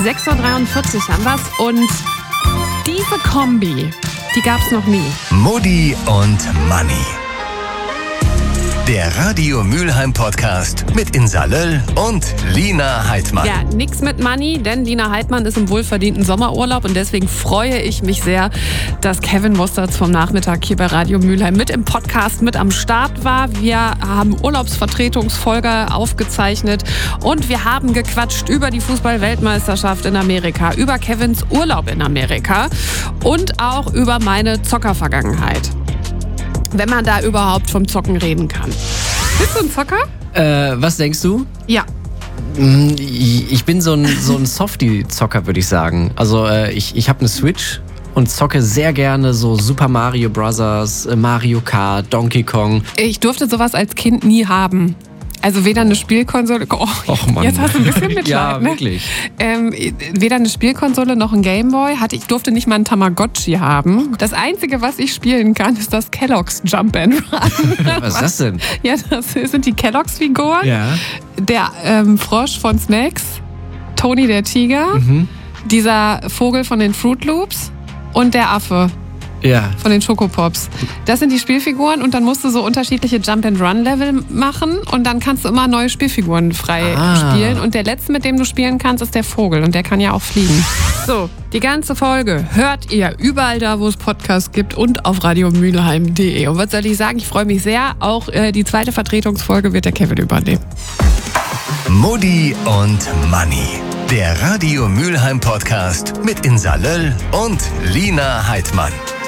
6:43 Uhr haben wir's und diese Kombi, die gab's noch nie. Mutti und Manni. Der Radio Mülheim Podcast mit Insa Löll und Lina Heidmann. Ja, nix mit Manni, denn Lina Heidmann ist im wohlverdienten Sommerurlaub und deswegen freue ich mich sehr, dass Kevin Mustertz vom Nachmittag hier bei Radio Mülheim mit im Podcast mit am Start war. Wir haben Urlaubsvertretungsfolge aufgezeichnet und wir haben gequatscht über die Fußball-Weltmeisterschaft in Amerika, über Kevins Urlaub in Amerika und auch über meine Zockervergangenheit. Wenn man da überhaupt vom Zocken reden kann. Bist du ein Zocker? Was denkst du? Ja. Ich bin so ein Softie-Zocker, würde ich sagen. Also ich habe eine Switch und zocke sehr gerne so Super Mario Bros., Mario Kart, Donkey Kong. Ich durfte sowas als Kind nie haben. Also weder eine Spielkonsole, Och Mann. Jetzt hast du ein bisschen Mitleid, ja, ne? wirklich. Weder eine Spielkonsole noch ein Gameboy. Ich durfte nicht mal einen Tamagotchi haben. Das Einzige, was ich spielen kann, ist das Kellogg's Jump and Run. Was ist das denn? Ja, das sind die Kellogg's-Figuren. Ja. Der Frosch von Snacks, Tony der Tiger, dieser Vogel von den Fruit Loops und der Affe. Ja. Von den Schokopops. Das sind die Spielfiguren und dann musst du so unterschiedliche Jump-and-Run-Level machen und dann kannst du immer neue Spielfiguren frei spielen. Und der letzte, mit dem du spielen kannst, ist der Vogel und der kann ja auch fliegen. So, die ganze Folge hört ihr überall da, wo es Podcasts gibt und auf radiomülheim.de. Und was soll ich sagen, ich freue mich sehr. Auch die zweite Vertretungsfolge wird der Kevin übernehmen. Mutti und Manni. Der Radio Mülheim Podcast mit Insa Löll und Lina Heidmann.